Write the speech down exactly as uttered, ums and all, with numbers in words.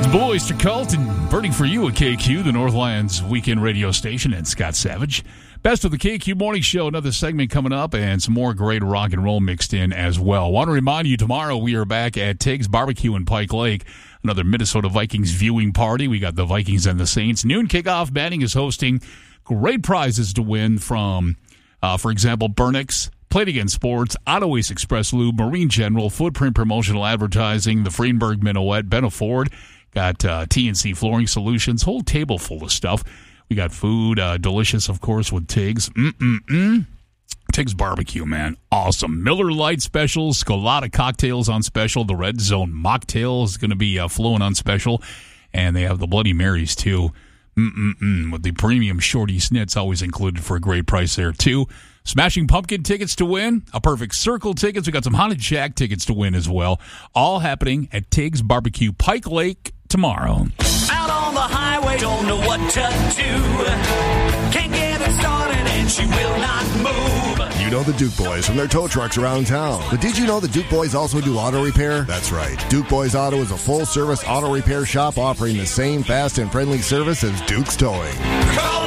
Bull Oyster Cult and Burning for You at K Q, the Northlands weekend radio station, and Scott Savage. Best of the K Q Morning Show, another segment coming up, and some more great rock and roll mixed in as well. Want to remind you, tomorrow we are back at Tig's Barbecue in Pike Lake, another Minnesota Vikings viewing party. We got the Vikings and the Saints. Noon kickoff. Manning is hosting. Great prizes to win from, uh, for example, Burnix, Plate Against Sports, Auto Ace Express Lube, Marine General, Footprint Promotional Advertising, the Freenberg Minuet, Benna Ford. Got uh, T N C Flooring Solutions, whole table full of stuff. We got food, uh, delicious, of course, with Tig's. Mm-mm-mm. Tig's Barbecue, man. Awesome. Miller Lite specials, Scolata cocktails on special. The Red Zone mocktail is going to be uh, flowing on special. And they have the Bloody Marys, too. Mm-mm-mm. With the premium Shorty Snits always included for a great price there, too. Smashing Pumpkin tickets to win. A Perfect Circle tickets. We got some Haunted Shack tickets to win as well. All happening at Tig's Barbecue, Pike Lake, tomorrow. Out on the highway, don't know what to do. Can't get it started and she will not move. You know the Duke Boys from their tow trucks around town. But did you know the Duke Boys also do auto repair? That's right. Duke Boys Auto is a full-service auto repair shop offering the same fast and friendly service as Duke's Towing. Call